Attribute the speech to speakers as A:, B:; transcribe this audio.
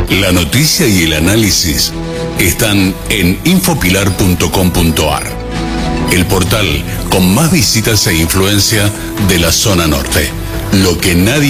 A: La noticia y el análisis están en infopilar.com.ar, el portal con más visitas e influencia de la zona norte. Lo que nadie